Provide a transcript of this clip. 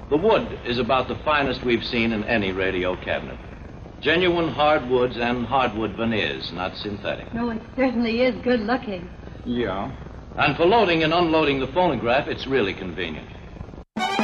The wood is about the finest we've seen in any radio cabinet. Genuine hardwoods and hardwood veneers, not synthetic. No, it certainly is good looking. Yeah. And for loading and unloading the phonograph, it's really convenient.